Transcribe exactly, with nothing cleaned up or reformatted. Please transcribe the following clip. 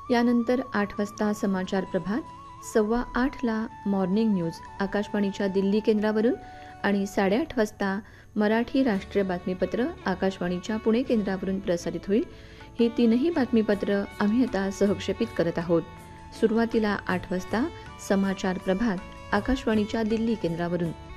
यानंतर आठ वाजता समाचार प्रभात, सव्वा आठला मॉर्निंग न्यूज आकाशवाणीच्या दिल्ली केंद्रावरून आणि साडेआठ वाजता मराठी राष्ट्रीय बातमीपत्र आकाशवाणीच्या पुणे केंद्रावरून प्रसारित होईल. ही तीनही बातमीपत्र आम्ही आता सहक्षेपित करत आहोत. सुरुवातीला आठ वाजता समाचार प्रभात आकाशवाणीच्या दिल्ली केंद्रावरून.